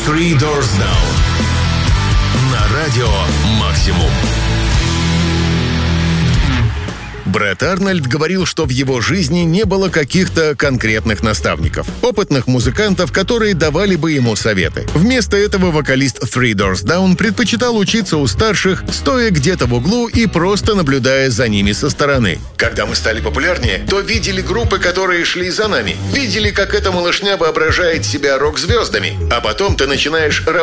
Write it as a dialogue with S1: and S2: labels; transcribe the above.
S1: Three Doors Down на радио «Максимум». Брэд Арнольд говорил, что в его жизни не было каких-то конкретных наставников, опытных музыкантов, которые давали бы ему советы. Вместо этого вокалист Three Doors Down предпочитал учиться у старших, стоя где-то в углу и просто наблюдая за ними со стороны. Когда мы стали популярнее, то видели группы, которые шли за нами. Видели, как эта малышня воображает себя рок-звездами. А потом ты начинаешь